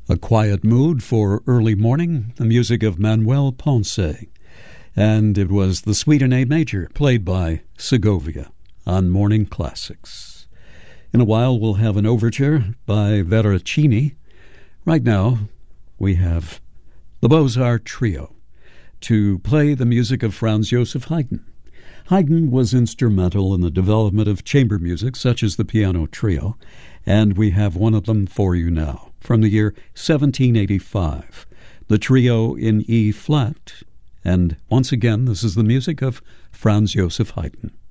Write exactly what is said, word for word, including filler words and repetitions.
A quiet mood for early morning, the music of Manuel Ponce. And it was the Suite in A major, played by Segovia on Morning Classics. In a while, we'll have an overture by Veracini. Right now, we have the Beaux-Arts Trio to play the music of Franz Joseph Haydn. Haydn was instrumental in the development of chamber music, such as the Piano Trio, and we have one of them for you now, from the year seventeen eighty-five, the Trio in E-flat. And once again, this is the music of Franz Joseph Haydn.